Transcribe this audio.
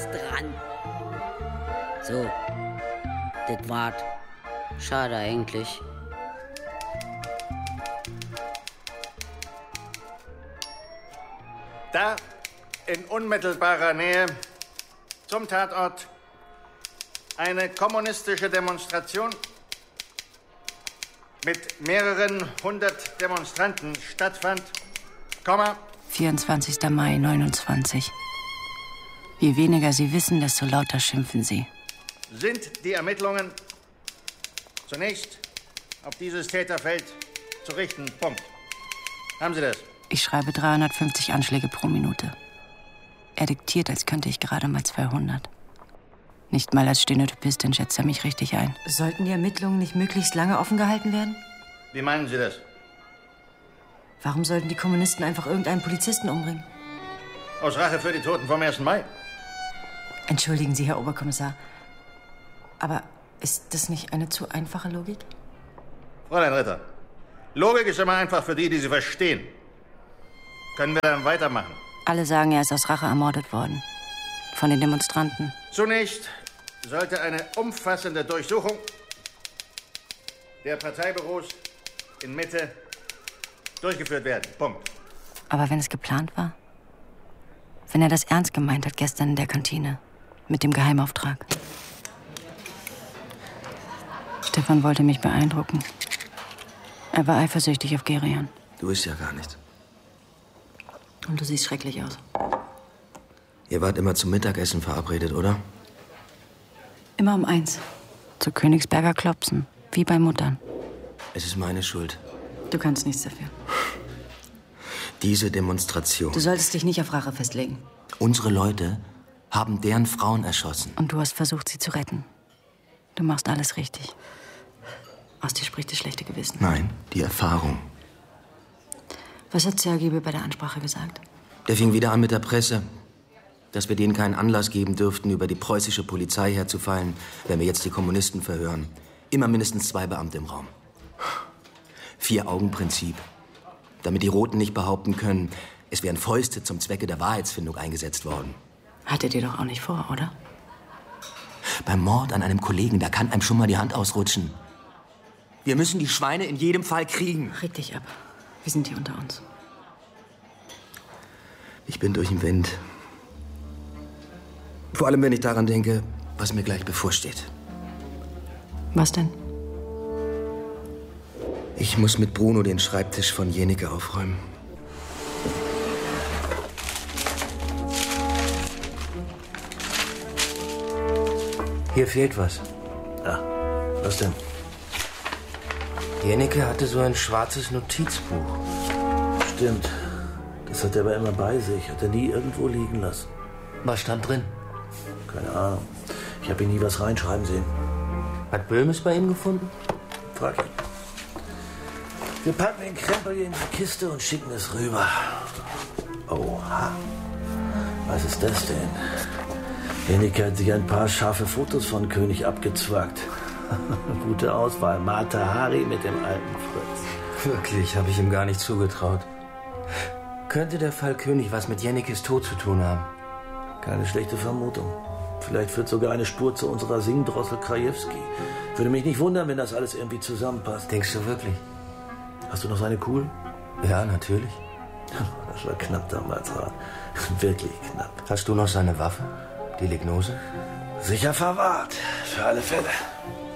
dran. So, das war's. Schade eigentlich. Da, in unmittelbarer Nähe zum Tatort, eine kommunistische Demonstration mit mehreren 100 Demonstranten stattfand, 24. Mai 29. Je weniger Sie wissen, desto lauter schimpfen Sie. Sind die Ermittlungen zunächst auf dieses Täterfeld zu richten. Punkt. Haben Sie das? Ich schreibe 350 Anschläge pro Minute. Er diktiert, als könnte ich gerade mal 200. Nicht mal als Stenotypistin schätzt er mich richtig ein. Sollten die Ermittlungen nicht möglichst lange offen gehalten werden? Wie meinen Sie das? Warum sollten die Kommunisten einfach irgendeinen Polizisten umbringen? Aus Rache für die Toten vom 1. Mai. Entschuldigen Sie, Herr Oberkommissar. Aber ist das nicht eine zu einfache Logik? Fräulein Ritter, Logik ist immer einfach für die, die sie verstehen. Können wir dann weitermachen? Alle sagen, er ist aus Rache ermordet worden. Von den Demonstranten. Zunächst sollte eine umfassende Durchsuchung der Parteibüros in Mitte durchgeführt werden. Punkt. Aber wenn es geplant war? Wenn er das ernst gemeint hat gestern in der Kantine. Mit dem Geheimauftrag. Stefan wollte mich beeindrucken. Er war eifersüchtig auf Gerion. Du bist ja gar nicht. Und du siehst schrecklich aus. Ihr wart immer zum Mittagessen verabredet, oder? Immer um 1. Zu Königsberger Klopsen. Wie bei Muttern. Es ist meine Schuld. Du kannst nichts dafür. Diese Demonstration. Du solltest dich nicht auf Rache festlegen. Unsere Leute haben deren Frauen erschossen. Und du hast versucht, sie zu retten. Du machst alles richtig. Aus dir spricht das schlechte Gewissen. Nein, die Erfahrung. Was hat Sergej bei der Ansprache gesagt? Der fing wieder an mit der Presse. Dass wir denen keinen Anlass geben dürften, über die preußische Polizei herzufallen, wenn wir jetzt die Kommunisten verhören. Immer mindestens 2 Beamte im Raum. 4-Augen-Prinzip. Damit die Roten nicht behaupten können, es wären Fäuste zum Zwecke der Wahrheitsfindung eingesetzt worden. Hat er dir doch auch nicht vor, oder? Beim Mord an einem Kollegen, da kann einem schon mal die Hand ausrutschen. Wir müssen die Schweine in jedem Fall kriegen. Reg dich ab. Wir sind hier unter uns. Ich bin durch den Wind. Vor allem, wenn ich daran denke, was mir gleich bevorsteht. Was denn? Ich muss mit Bruno den Schreibtisch von Jenike aufräumen. Hier fehlt was. Ja, was denn? Jenike hatte so ein schwarzes Notizbuch. Stimmt. Das hat er aber immer bei sich. Hat er nie irgendwo liegen lassen. Was stand drin? Keine Ahnung. Ich habe ihn nie was reinschreiben sehen. Hat Böhm es bei ihm gefunden? Frag ihn. Wir packen den Krempel hier in die Kiste und schicken es rüber. Oha. Was ist das denn? Jenike hat sich ein paar scharfe Fotos von König abgezwackt. Gute Auswahl. Mata Hari mit dem alten Fritz. Wirklich, habe ich ihm gar nicht zugetraut. Könnte der Fall König was mit Jennikes Tod zu tun haben? Keine schlechte Vermutung. Vielleicht führt sogar eine Spur zu unserer Singdrossel Krajewski. Würde mich nicht wundern, wenn das alles irgendwie zusammenpasst. Denkst du wirklich? Hast du noch seine Kugeln? Ja, natürlich. Das war knapp damals, Rat. Wirklich knapp. Hast du noch seine Waffe? Die Lignose? Sicher verwahrt. Für alle Fälle.